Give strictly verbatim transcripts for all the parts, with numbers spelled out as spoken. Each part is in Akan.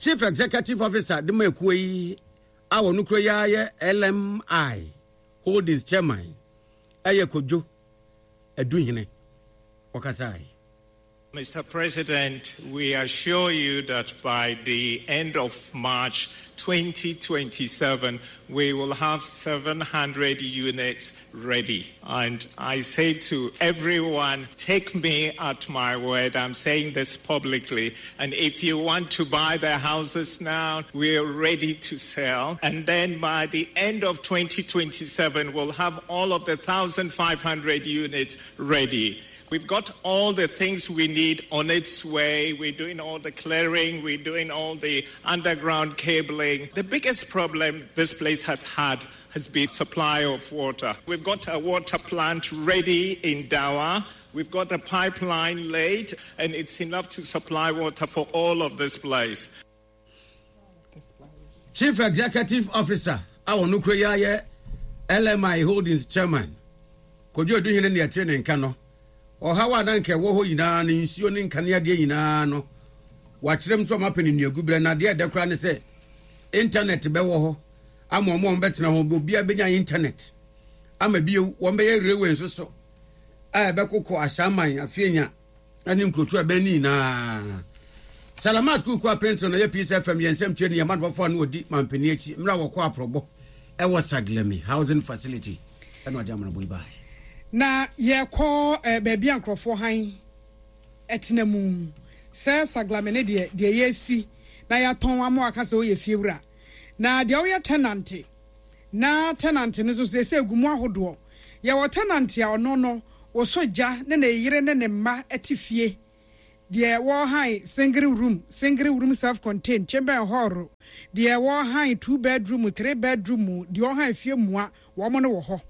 Chief Executive Officer de mekuyi awo nukro ya ye L M I Holdings Chairman aye kojo eduhine okasai. Mister President, we assure you that by the end of March twenty twenty-seven, we will have seven hundred units ready. And I say to everyone, take me at my word. I'm saying this publicly. And if you want to buy the houses now, we're ready to sell. And then by the end of twenty twenty-seven, we'll have all of the one thousand five hundred units ready. We've got all the things we need on its way. We're doing all the clearing. We're doing all the underground cabling. The biggest problem this place has had has been supply of water. We've got a water plant ready in Dawa. We've got a pipeline laid, and it's enough to supply water for all of this place. Chief Executive Officer, our Nukroya L M I Holdings Chairman, could you do here in the attending cano? Or how I don't care what you know, in Sionin Canada, you know, watch them some up in your Google and idea. The crown say, Internet, Bewo, I'm a more better now, will be a big internet. I'm a be one bay railway so. I beko ko asama ya fienya, and include a benina. Salamat Kuka Penson, a piece of family and some training, a month of fun with deep man Penichi, Mrawa Quaprobo. I was Saglemi, housing facility, and what German will buy. Na ye call a baby uncle for high etinamu. Sir Saglamene de de yesi. Na ya ton amo akaso ye fiura. Na de oya tenante. Na tenante no so se gumu ahodo. Ye wo tenante a ono no wo soja ne na yire ne ne ma etifie. De wo high single room, single room self-contained chamber hall. De wo high two bedroom, three bedroom, de wo high fie mua wo mo no wo ho.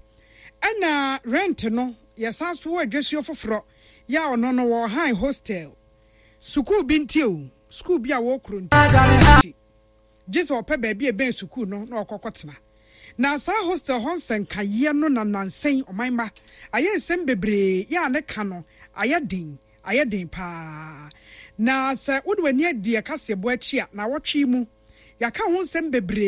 Ana rent no yesa so adwasio foforo ya ono no wo high hostel school bintio school bia wo kro nti Jesus ope ba bia ben school no na okokotena na sa hostel honsen kaye no na nansen omanba aye nsem bebre ya ne ka no ayedin ayedin pa na sa wode wani adie kase bo achi na wotwe mu yaka ho nsem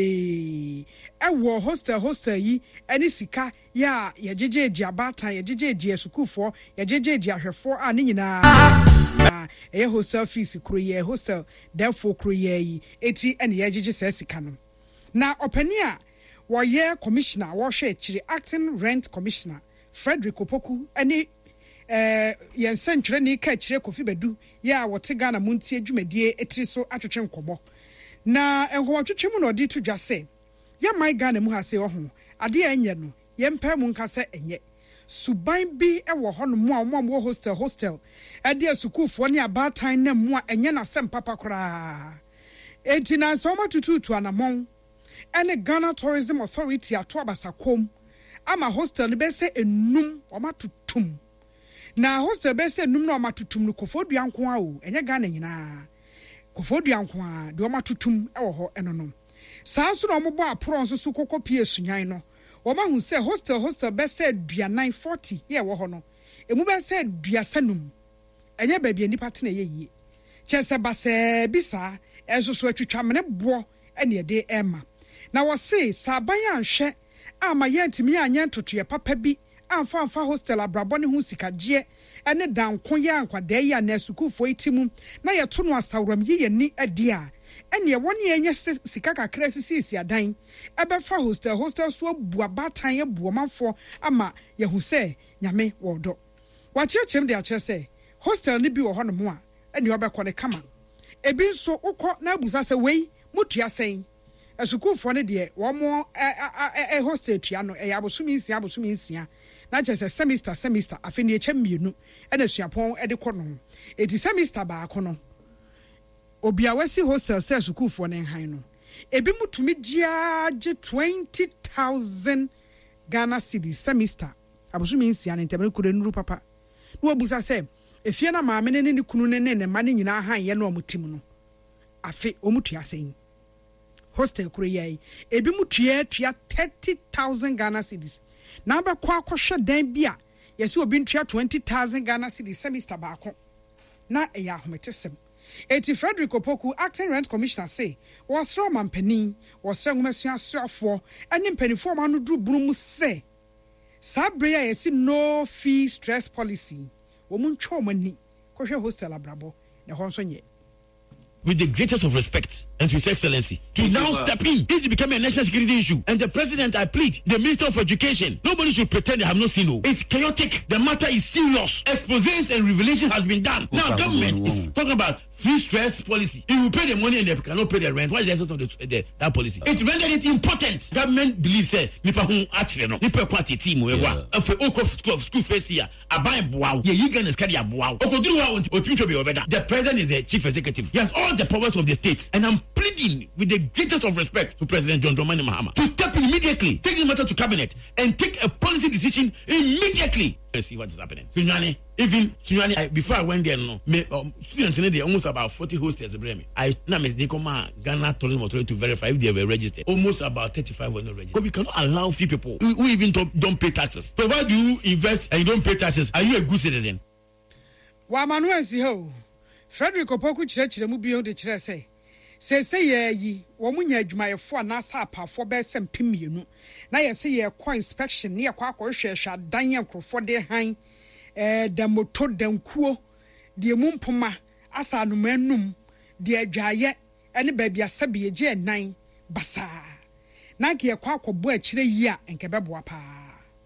bebre ewo hostel hostel yi eni sika ya ya jejeji abata ya jejeji esukufo ya jejeji ahwefo a ne nyina na e hostel fees kro ye hostel therefore kro ye yi eti ene ya jeje se sika no na opani a wo ye commissioner wo hwe chiri acting rent commissioner Frederick Opoku ene eh yen sentwere ni ka chire Kofi Bedu ya wote Ghana muntie dwumadie etiri so atwetwe nkobo na enko atwetwe mu no di to dwase ya mai Ghana mu ha se ho ade enye no yempa mu nka se enye suban bi ewo ho no mu a mo hostel hostel ade asukufo ne abatan na mu a enye na sem papa kora enti na so ma tututu anamon ene Ghana Tourism Authority ato abasakom ama hostel ne be se enum o matutum na hostel be se enum na o matutum no Kofodua nko a o enye Ghana nyina Kofodua nko a de o matutum ewo ho enonom saa so na mo bo aporo nso so kokopie sunyan no wo ma hu se hostel hostel be se nine forty ye wo ho no emu be se duasanum enye ba bia nipa tena ye yie chese ba se bisa enso so atwitwa mene bo ene de ema na wo se saban anhwe ama ye ntimi anya ntotoye papa bi amfa amfa hostel abrabo ne hu sikaje ene danko ye ankwada ye na sukufo itimu na ye to no asawram ye ni ade a ene woni enye sika kakra sisi adan ebe fa hostel hostel so bu abatan ye bu manfo ama ye hu se nyame wodo wa chechem de a chese hostel ni bi wo hono mo a ene obekọ ne kama ebi nso ukọ na abusa se wei mutua sen asukufo ne de wo mo e hostel tua no e abosumi nsia abosumi nsia na chese semester semester afeni eche mienu ene suapon e de kọ no eti semester ba akọ no obi a wasi hostel se asukufo ne han no ebi mutumi giage twenty thousand Ghana cedis semester abosumi nsia ne ntemene kure nuru papa no obusa se efie na maame ne ne kunu ne ne ma ne nyina han ye no omutim no afi omutua sen hostel kure ye ebi mutua tua thirty thousand Ghana cedis na ba kwa akohwe dan bia yesi obi ntua twenty thousand Ghana cedis semester ba ko na eya ahometesem Eti Frederick Opoku, acting rent commissioner, say, was Roman Penny, was Sangumasia Swaffo, and in Penny Form and Drew Broom say, Sabria is no fee stress policy. Woman Chomani, Kosher Hostel Abrabo, the Honsonye. With the greatest of respect and to His Excellency, to Thank now you, step in. This is becoming a national security issue. And the President, I plead, the Minister of Education, nobody should pretend they have not seen. No. It's chaotic. The matter is serious. Exposés and revelation has been done. Now, okay, government okay. is talking about free stress policy. If you pay the money and they cannot pay the rent, what is the essence of the, the, that policy? It rendered it important. Government believes, say, nipa hun actually no, nipa kwati team wewa. If we oko school school face here, abai buaw. Ye you gonna carry a buaw. Oko duru wa otimcho be obeda. The President is the chief executive. He has all the powers of the state, and I'm pleading with the greatest of respect to President John Dramani Mahama to step in immediately, take the matter to cabinet, and take a policy decision immediately. Let's see what is happening. Sunyani, even Sunyani, before I went there, no, me, um, students in there almost about forty hostels. I now me they come Ghana Tourism Authority to verify if they were registered. Almost about thirty-five were not registered. Because we cannot allow few people who, who even don't, don't pay taxes. So why do you invest and you don't pay taxes? Are you a good citizen? Wa Manuel Ziho, Frederick Opoku Church, the movie on the church say. Say say ye, woman my four nasa pa for best and pimmy. Now you see a qua inspection near Quack shall dine for their high eh the motor dem quo, the moon poma, asa no menum, the jayet, and the baby a sabi a j nine, basa. Nike a quack or boy chile ya and kebabwapa.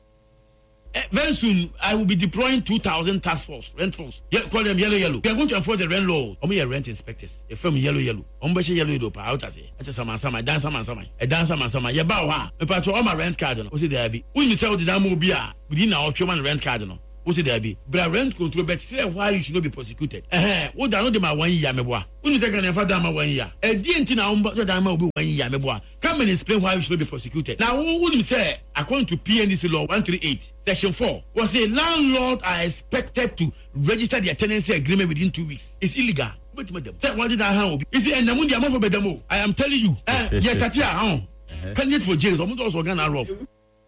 Very soon, I will be deploying two thousand task force, rent force. Yeah, call them yellow, yellow. We are going to enforce the rent laws. Only a rent inspectors. A firm yellow, yellow. Ombashi yellow, yellow. Out as a, as a sama, sama, dance, sama, sama, a dance, sama, sama. Yeah, bow, a patch all my rent card. What's it there be? When you sell the damo beer within our human rent card, no. What's it there be? But rent control, but still, why you should not be prosecuted? Eh, what I know the my one year, me boy. When you say can never dama one year, a didn't know the dama will be one year, me boy. Come and explain why you should not be prosecuted. Now, who would say, according to P N D C law one thirty-eight, section four, was a landlord are expected to register their tenancy agreement within two weeks. It's illegal. But madam, what did I have? Is it and the money amount for bedamo? I am telling you, eh, yes, that's here. Candidate for jails, I'm also going to rough.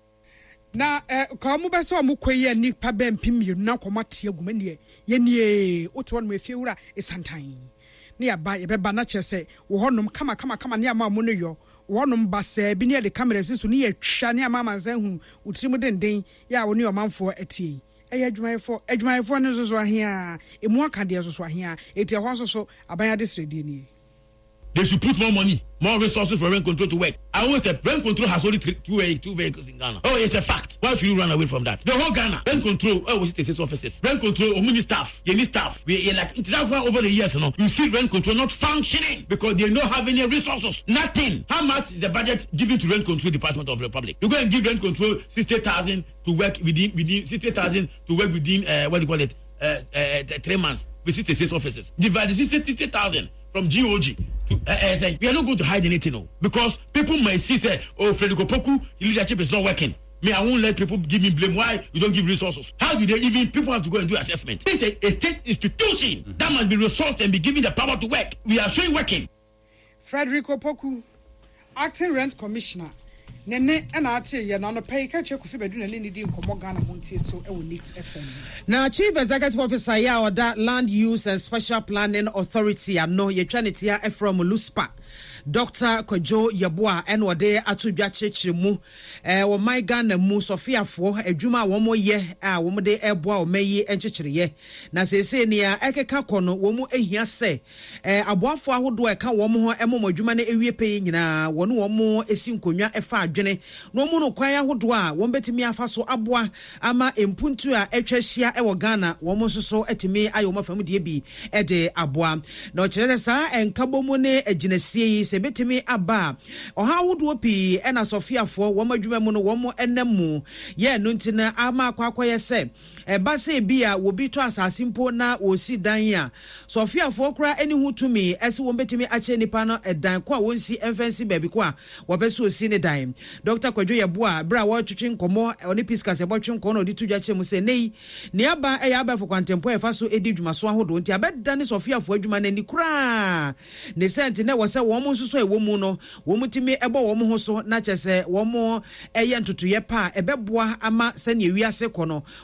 Na eh kwa mu beso mu koye nipa be mpim yenu na komate agumanie ye nie oto no efie wura esantan ne ya ba ye be ba na chese wo honom kama kama kama ne ama mu no yo wo honom ba se bi ne de camera siso ne ya twa ne ama manzan hu utirimu denden ya wo ne omanfo atie eya adwumayefo adwumayefo ne so so ahia emu aka de so so ahia eti ho so so abanya de sredi ni. They should put more money, more resources for rent control to work. I always said rent control has only three, two, two vehicles in Ghana. Oh, it's a fact. Why should you run away from that? The whole Ghana, rent control, oh, was it six offices? Rent control, oh, many staff, you need staff. We are like, that's why over the years, you know, you see rent control not functioning because they don't have any resources. Nothing. How much is the budget given to rent control department of the Republic? You go and give rent control sixty thousand to work within, within sixty thousand to work within, uh, what do you call it, uh, uh, three months with sixty-six offices. Divide the sixty thousand from G O G to uh, uh, say, we are not going to hide anything, no, because people might see, say, oh, Frederick Opoku, leadership is not working. Me, I won't let people give me blame. Why you don't give resources? How do they even people have to go and do assessment? This is a, a state institution mm-hmm. that must be resourced and be given the power to work. We are showing working. Frederick Opoku, acting rent commissioner. Nene ana ate ye na no pay ka che Kofi Bedu na ni di nkomo Ghana montie so e wo Nit F M. Now Chief Executive Officer ya oda Land Use and Special Planning Authority ano ye twa ne tia e from Luspa. Doctor Kojo Yeboa and wode atudwa chechire mu eh wo my Ghana mu Sofiafo adwuma wo mo ye a wo mo de eboa wo mayi enchechire ye na sese ne a ekeka kono wo mu ehia se eh aboafo ahodo eka wo mo ho emo adwuma na ewie pe nyina wo no wo mo esi nkonwa efa adwene no mu no kwan ahodo a wo betimi afa so aboa ama empuntu a etwahia e wo Ghana wo mo soso etimi ayo mafam de bi e de aboa na o kire sa enkabo mu ne aginasie se betimi aba oha wodo pi e na Sofiafo wo madwuma mu no wo mo enemu ye no ntina ama akwakoye se e ba se bia wo bi to asase mpo na osi dan a Sofiafo kra eni hutumi ese wo betimi ache nipa no edan kwa wonsi emfansi baby kwa wo beso osi ne dan Doctor Kwadwo Yeboa bra wo twetwe nkomo oni piska se botwe nkomo no di tudwa che mu se nei ne aba e aba fo kwantempo e fa so edi dwuma so ahodo nti abeda ne Sofiafo adwuma na ni kra ne sent ne wo se wo mo so e wo mu no wo mutimi ebo wo mo ho so na chese wo mo eye ntotoye pa ebeboa ama se ne wiase kono wo mo so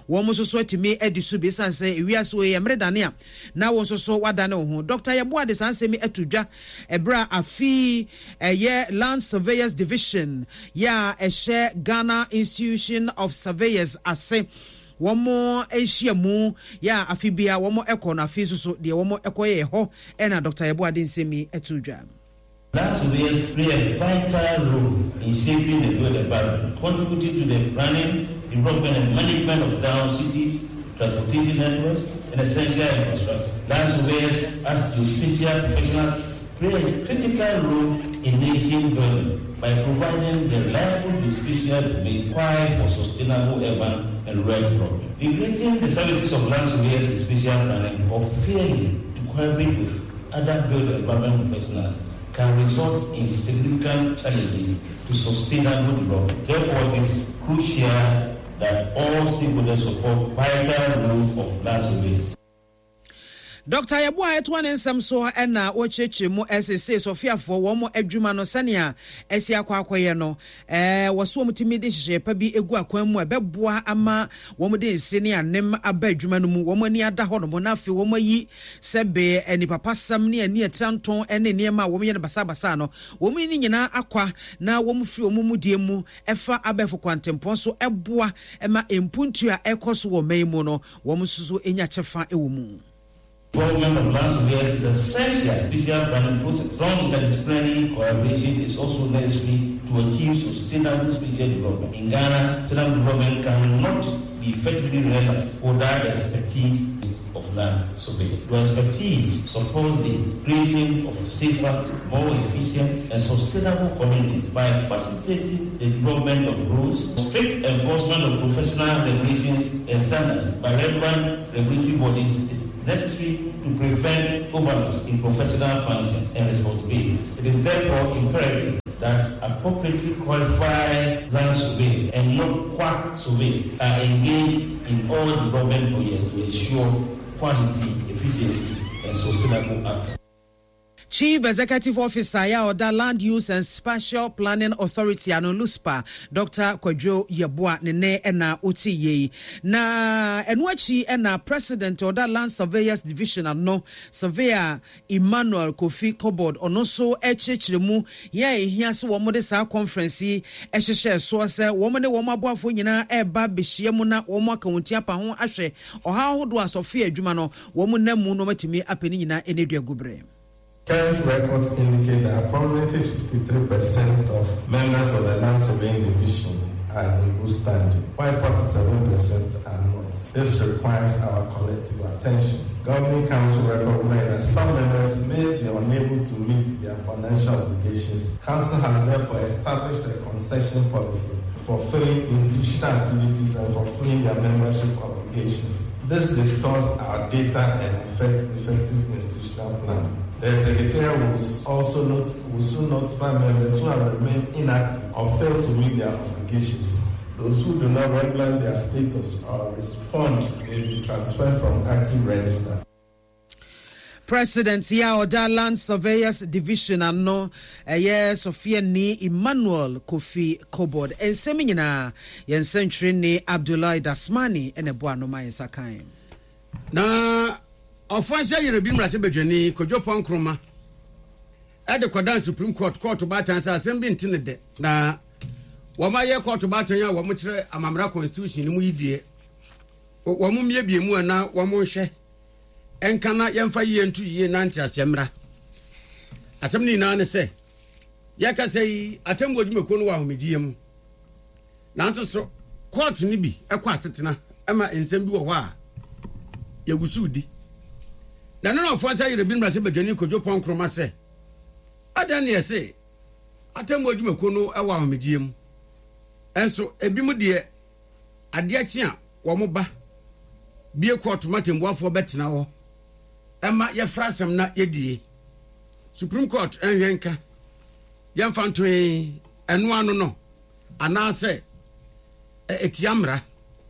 so atimi edi so bi san say ewiase we yemre dane a na wo so so wadane ho Doctor Yeboah de san semi atudwa ebra afi eye Land Surveyors Division ya ehye Ghana Institution of Surveyors ase womo ehyiamu ya afibia womo ekọ na afi so so de womo ekoye ho ena Doctor Yeboah de semi atudwa. Land surveyors play a vital role in shaping the built environment, contributing to the planning, development and management of town cities, transportation networks, and essential infrastructure. Land surveyors, as geospatial professionals, play a critical role in nation building by providing the reliable geospatial information required for sustainable urban and rural development. Integrating the services of land surveyors in spatial planning or failing to collaborate with other built environment professionals can result in significant challenges to sustainable development. Therefore, it is crucial that all stakeholders support vital role of land surveyors. Doctor Yeboah etwane nsem so na ocheche mu S S A Sofia for wo mo adwuma no sania esi akwa akoye no eh woso mutimi de hye pa bi egu akwan mu ebeboa ama wo mo de nsi ne anem aba adwuma no mu wo mo ni ada ho no mo na afi wo mo yi sebe eni papa sam ne ani etanton ene ne ma wo mo ye ne basa basa no wo mo ni nyina akwa na wo mo firi wo mo mudie mu efa abefo kwantempon so eboa ema empuntu a ekoso wo mai mu no wo mo susu enya chefa ewo mu. Involvement of land surveyors is essential spatial planning process. Strong interdisciplinary collaboration is also necessary to achieve sustainable spatial development. In Ghana, sustainable development cannot be effectively realized without the expertise of land surveyors. Your expertise supports the creation of safer, more efficient, and sustainable communities by facilitating the development of rules, strict enforcement of professional regulations and standards by relevant regulatory bodies is necessary to prevent overloads in professional functions and responsibilities. It is therefore imperative that appropriately qualified land surveyors and not quack surveyors are engaged in all development projects to ensure quality, efficiency, and sustainable outcomes. Chief Executive Officer ya Oda Land Use and Spatial Planning Authority ano LUSPA Doctor Kwadwo Yeboah nene ena oti ye na enwachi ena President Oda Land Surveyors Division ano Surveyor Emmanuel Kofi Cobboard ono so echechiremu ya ehia se wo de sa conference ehhehye so se wo ne wo aboafo nyina eba behie mu na wo akawunti apa ho ahwe oha hodo asofia adwuma no wo na mu no matimi apeni nyina enedua gubre. Current records indicate that approximately fifty-three percent of members of the Land Surveying Division are in good standing, while forty-seven percent are not. This requires our collective attention. Governing Council recognizes that some members may be unable to meet their financial obligations. Council has therefore established a concession policy for fulfilling institutional activities and fulfilling their membership obligations. This distorts our data and affects effective institutional planning. The Secretariat will also not, will soon notify members who have remained inactive or failed to meet their obligations. Those who do not regulate their status or respond may be transferred from active register. President ya Oda Land Surveyors Division ano eye Sophia ni Emmanuel Kofi Cobboard ensemi nyina yensentre ni Abdullahi Dasmani ene boa no man sakan na ofansia yerebi mrase bedwani Kwadwo Ponkroma e de kodan Supreme Court court batan sa assembly ntine de na woma ye court batan ya womo kire amamra constitution ni mu yidie womo miebie mu na womo hwe enkana yemfa yie ntu yie nanti asemra asemni na ne se yaka sei atembo dwumeko no wa homedie mu nanso so court ni bi ekwa asetena ama ensem bi wo ho a yegusudi na no no fansa yire bi mrase bedwani Kwadwo Ponkroma se adan ne se atembo dwumeko no ewa homedie mu enso ebi mu de ade achi a wo mo ba bie court matembo afo betena ho Emma ye frasem na yedie Supreme Court enyenka yemfa ntoe enu anu no anase etiamra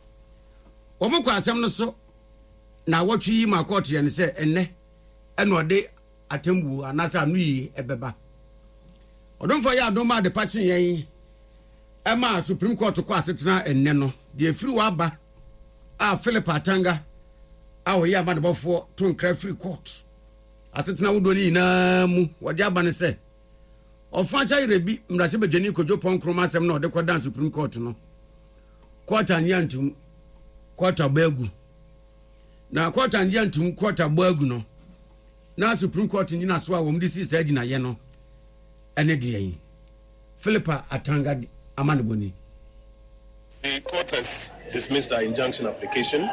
omukwa asem no so na wotwi ma court ye ne se enne eno de atembu anase anu yi ebeba odonfo ya adoma de pachi yen Emma Supreme Court kwa asetena enne no de efiri wa ba a Philip Atanga a ɔyɛ amadebɔfoɔ to nkra free court asetena wodo ni na mu wɔde aba ne sɛ ɔfa hyɛ rebi mmrase bedwani Kojo Ponkroma asɛm na ɔde kɔdan Supreme Court no court anyantum court abagu na court anyantum court abagu no na Supreme Court nyina so a wɔm de si sɛ gyina yɛ no ɛne de yi Philippa Atanga amaneboni. The court has dismissed our injunction application,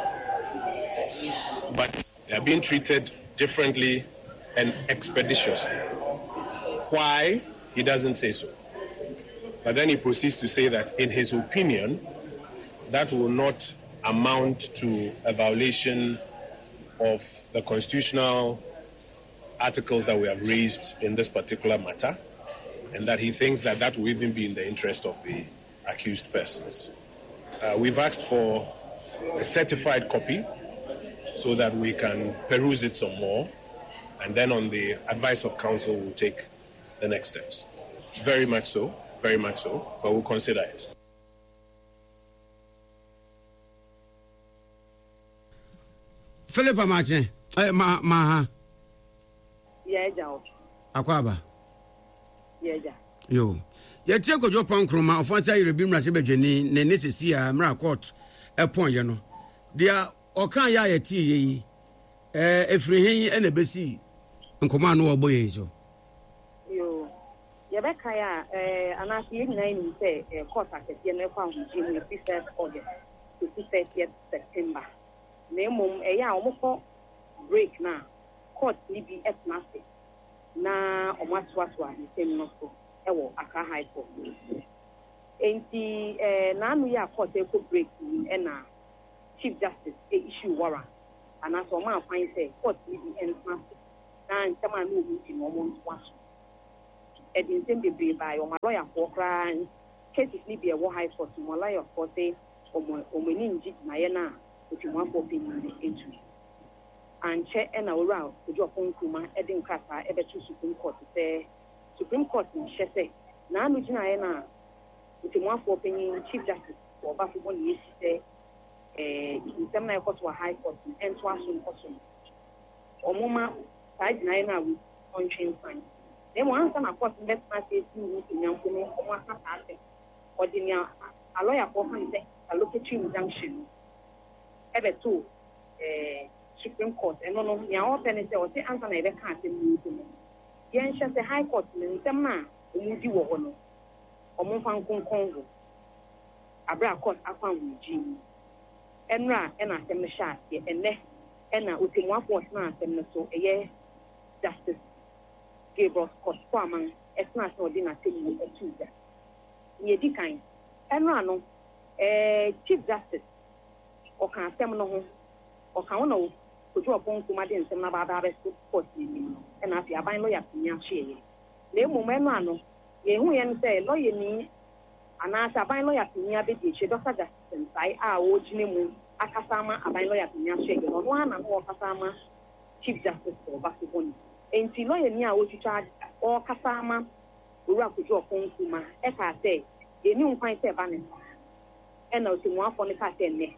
but they are being treated differently and expeditiously. Why? He doesn't say so. But then he proceeds to say that, in his opinion, that will not amount to a violation of the constitutional articles that we have raised in this particular matter, and that he thinks that that will even be in the interest of the accused persons. Uh, we've asked for a certified copy so that we can peruse it some more, and then on the advice of counsel we'll take the next steps. Very much so, very much so, but we'll consider it. Philippa Martin, eh, ma, ma, yeah, Joe. Akwaba. Yeah, yeah. Yo. Yɛtie Kojo Ponkroma ɔfansa yɛrebi mmrase bedwani ne ne sesi a mmra court ɛpɔn yɛ no dia ɔka ya yɛtie yi eh efiri hen ene besi nkoma no ɔbɔ yɛ so Yo. Yɛbɛka ya eh anase yɛ nyina ni sɛ court akɛse no ɛkɔ ahogye no first August to thirtieth September. Na emom ɛyɛ a ɔmokɔ break na court ni bi ɛtena se na ɔmo atoato a nsɛm no so ewo Accra High Court. Enti eh na anu ya court e ko break ni e na Chief Justice e issue warrant. And as o ma find say court ni bi entrance na ntama no bi ti no mo ntoa so. E di nsem bebre ba yo ma lawyer for kra cases ni bi e wo High Court mo lawyer for say o mo o mo ni nji na ye na o ti mo afọ pe ni entu. And che e na ora Kojo Ponkroma e din krata e be to Supreme Court say Supreme Court in Shese, na no gina na utimwafo penyin Chief Justice for Bafo ni say eh in term na court to High Court and to aso nkoso. Omoma side na na we on chain fine. Then one answer na court let na say you nyampo no omo aka ase. Odinia a lawyer for han say allocatory injunction. Ebe to eh Supreme Court and no no nya o pen say o say answer na ebe ka ase ni no. Yen shall say High Court in Tema, Umudi Wohono, or Monfan Congo, Abra Court Afan with Jim, Enra, and I send the shot, and ne, and I would take one force now, send so a year Justice Gabriel Scott Farman, as not no dinner till you a Tuesday. Ye decline, Enra no, a Chief Justice, or can seminal, or can no. Kojo Ponkroma de nsem na ba ba be court ni e na afia ban lawyer pinya hye le moment no ano ye hu ye no say lawyer ni ana asa ban lawyer pinya be di hye Doctor Justice sai a o gine mu akasama aban lawyer pinya hye no no ana no akasama Chief Justice for Bafo enti lawyer ni a o twitwa o kasama owura Kojo Ponkroma e ka say eni nkwan say ba ne e na o ti mu afọ ne ka say ne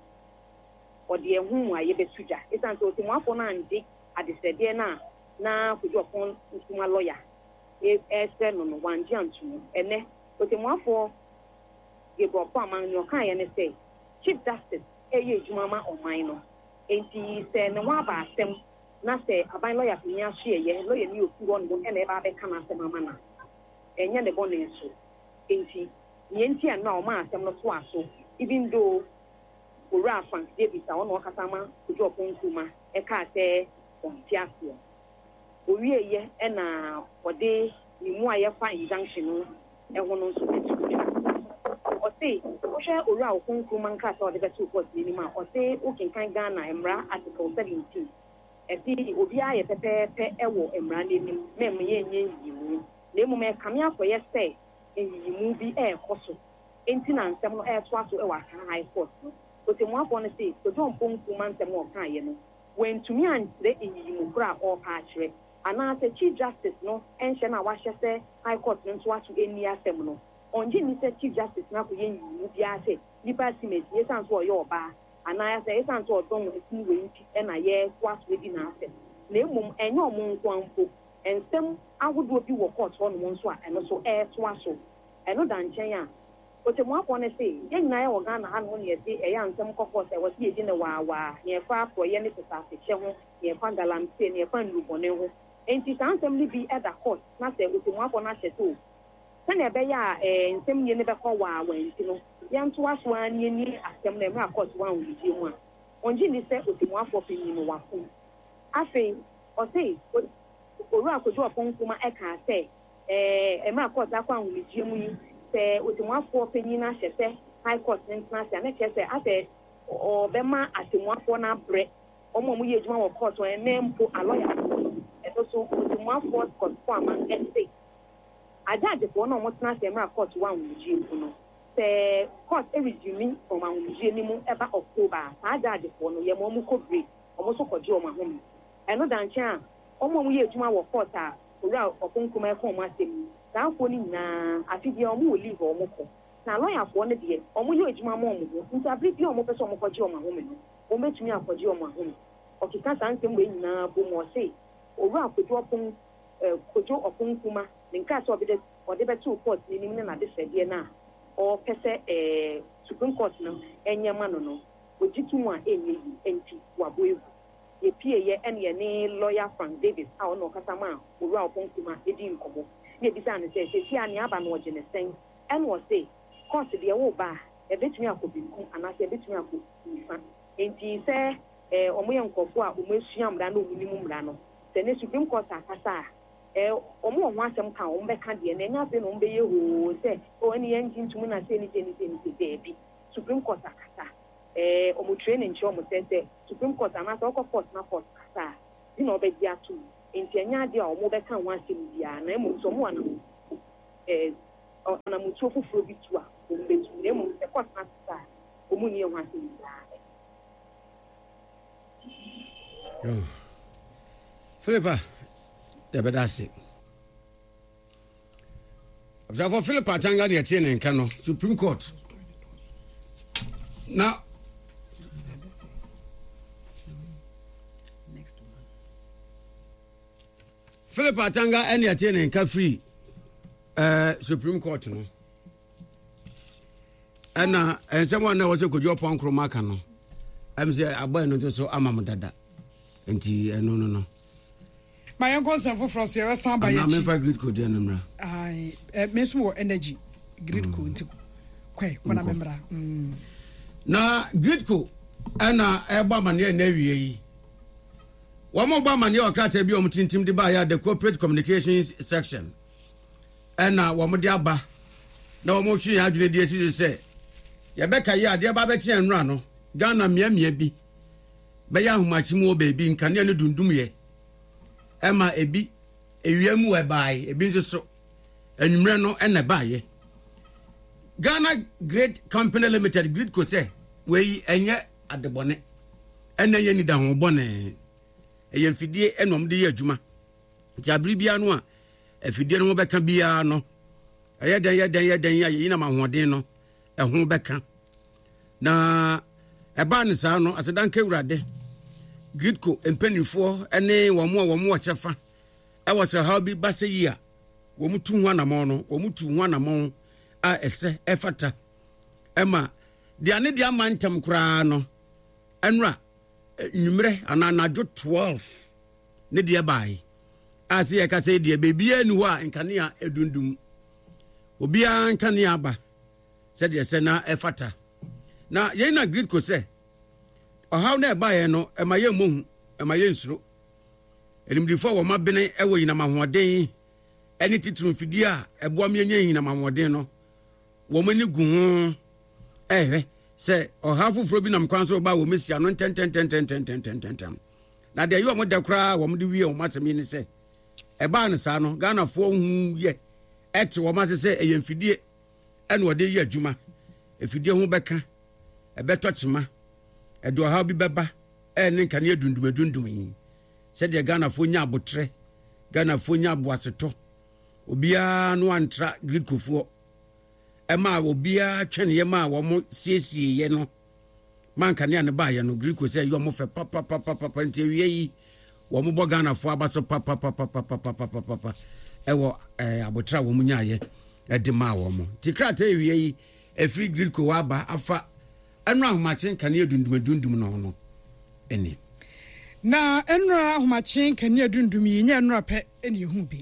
or the whom I ever suja. It's until Timafo and Dick at the said, na na Kojo Ponkroma lawyer. A no one junction, and then with Timafo Gabriel Farman, your kind and say, Chief Justice, a ye mama or minor. Ain't he said, no one about them, not say, a by lawyer, near she, ye, lawyer knew one and ever become a semana. And yet the bonnet so. Ain't he? Yenty and now, mass, I'm not so, even though. Ura Frank Davis a ono kasama Kojo Ponkroma e ka se on tiaso owie ye e na ode ni mu aye fa injunction no e ho no so betu o say o hwe Ura Ponkroma nka se ode betu court ni ma o say o kinkan Ghana emra article seventeen e di obi aye pepepe e wo emra ni mem ye nye yimu na mu me kame akoye say yimu bi e koso enti na nsem no e to aso e wa kan High Court but in one point, say, so don't punk to man some more kind, when to me and the in grab or patch, and I say Chief Justice no, and Shana Washa say High Court no to watch any assembly. On Jimmy said Chief Justice now for you, you say, Liberty, yes, and for your bar, and I say it's unto Don Wing and I yes was within after. Name and your moon one book, and some I would do you caught on one swat and also air swasso. And no dan chaya. But the one want to say, young Naya or Ghana had only a day a young some couples that was here in the Wawa, near far for Yenny Sassy, near Pandalam, near Pandu. And she can't simply be at the court, not there with the one for Nasha too. Send a bear and some you never call when you know, young to us one you need a similar court one with you one. On Jimmy said with the one for Pin in Wafu. I say, or say, or could do a phone to my eka say, eh, a mark court that one with Jimmy, say, with the one for Penina, she said, high court and class, and I say, I said, or Bema at the one for now bread, or Mommy is one of course, or a name for a lawyer. Also, the one force conform and say, I judge the one on what's not a mark court one with you. Say, court every Jimmy from our Jimmy ever October. I judge the one, your mom could break, almost for Joe Mahoney. And no damn chance, almost we to our quarter, without a phone come home. I say, now for na, I think your move leave or moko. Now, lawyer for one of the almost you, my mom, since I believe your mother for Joe Mahoney, or make me up for Joe Mahoney. Or to can't answer me now, boom or say. Over could drop on Kojo or Punkuma, then cast of it, or the two courts in at this idea now, or Pese a Supreme Court no, and Yamano, with Jituma, any empty, Wabu. A P A and a lawyer from Davis, our no Casama, who row Punkuma, Edim Kobo. Near the son says, Tiani Aban was in a saying, and was say, cost the old bar, a bit me up with him, and I say, bit me up with him. And he said, Omoyan Kofua, Umesiam Rano, minimum Rano. The Supreme Court Akasa, eh, Omo wants some town, Becandy, and nothing on Bay who said, or any engine to Muna say anything, baby. Supreme Court Akasa, eh, Omo training Chomo says, Supreme Court, and I talk of course, not for Kasa, you know, Bedia too. In Tanya, or Mobecan wants to be an emo, someone, eh, on a mutual frubitua, whom the court master, Omunia wants to be. Philippa, the bedasi. For Philippa Tanga, the Atene and Kano, Supreme Court. Now, Philippa Tanga and the Atene and Kafri, uh, Supreme Court. No? And uh, and someone that was a good job on Chromacano. I'm saying, I buy no so Amamadada. And no, no, no. My uncle son for Frost, you're a samba. I'm a great code, Yanamra. I miss more energy. Great code. Quay, when I remember. Now, great code. And a Obama near Navy. One more Obama near Cratabium Tintim de Baya, the corporate communications section. And now, one more diaba. No more tree, I did the say. Yabeka, ya, dear Babette and Rano. Ghana, Miami, be. Baya, much more baby in Canyon Dundumye. Emma ebi ewiamu ebai ebi nso enumre no na baaye Ghana Great Company Limited Grid ko say we enye adebone ena ye nida ho bone eye mfidie enom de ye adwuma jabri bia no a afidie no beka bia no eye dan ye dan ye dan ye yina ma hoden no eho beka na eba ne sa no asedan ka wurade Gridco empenifo ene womo womo chefa e was a how bi base yi a womu tu ho anamo no womu tu ho anamo a ese efata ema de ane de amantam kura no enra numre ananajo twelve ne de bai ase ye ka se de bebia ni ho a nkanea edundum obia nkanea ba se de se na efata na ye na Gridco se o how na ba ye no e ma ye mohu e ma ye nsuro elimdifo wo mabene e wo yina mahoden eni titru mfidi a ebo am yenye yina mahoden no wo mani gu ho ehwe se o how fufuro bi nam kwan so ba wo mesia no ten ten ten ten ten ten ten ten na de yo mo de kra wo mo de wie wo masemi ni se e ba ne sa no Ghana fo hu ye ete wo mase se e ye mfidie ene wo de ye adwuma efidie ho beka e beto chima edo ha bi beba ene kan ye dundum dundum yi se de Ghana fo nya abotre Ghana fo nya aboaseto obia no antra Gridco e ma obia twene ye ma wo mo siesie ye no man kanea ne ba ye no Greco say you mo fe papa papa papa nti wie yi wo mo bo Ghana fo aba so papa papa papa papa papa e wo eh abotra wo munya ye e de ma wo mo ti krata e wie yi e free Greco wa ba afa enra ahomachen kanea dundum dundum no no eni na enra ahomachen kanea dundum yi nya enra pe eni hu bi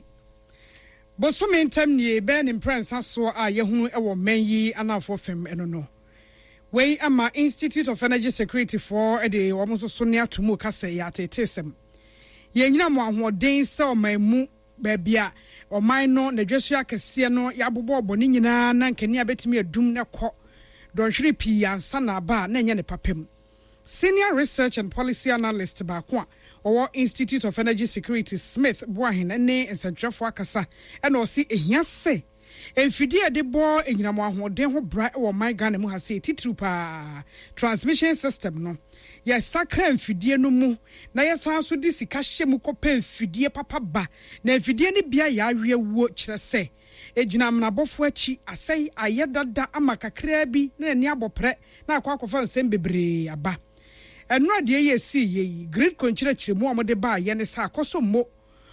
bosome ntam nie be ne prensa so a ye hu e wo men yi anafo fem eno no we ama Institute of Energy Security for ede wo mo so ne atomu ka se ya tetesem ye nyina mo ahoden se o man mu ba bia o man no na dwesu akese no ya bobo obo ni nyina na nkani abetimi adum ne kɔ donhwere pi ansa na ba na nya ne papem. Senior Research and Policy Analyst Bakwa or Institute of Energy Security Smith Boahin ne Nsentrefo akasa and o si ehia se emfidie de bo enyinamo ahoden ho bra e wo man Ghana mu ha se titru pa transmission system no ye sakra emfidie no mu na ye san so di sika hye mu kopa emfidie papa ba na emfidie ne bia ya awe wuo kire se ejinam na bofo achi asai ayedada amakakra bi na ni abopre na akwa akwa nsem bebre aba enura de ye si ye grid konchire chire mu amode ba ye ne sa akoso mo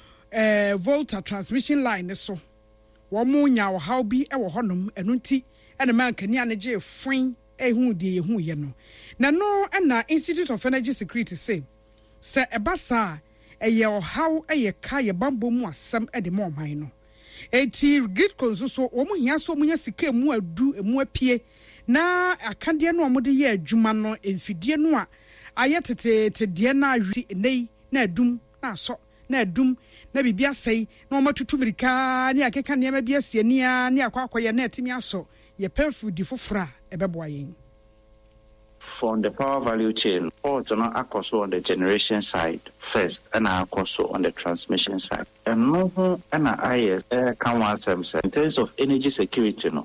eh volta transmission line so wo mu nya wo how bi e wo honom enu nti ene man kani ane je fun ehu de ehu ye no na no na Institute of Energy Security say se ebasa eye o how eye ka ye bambo mu asem e de mo man no eti grid konso so wo mu hia so mu nya sika mu adu emu apie na akande no amode ye adwuma no emfidie no a ayetete te de na awi nei na adum na so na adum na bibia sei na o matutu mirika ne akeka ne ma bia siania ne akwa akoye na atimi aso ye perfu di fofora ebeboa yen. From the power value chain, also not also on the generation side first, and also on the transmission side. And no, and I can one in terms of energy security. No,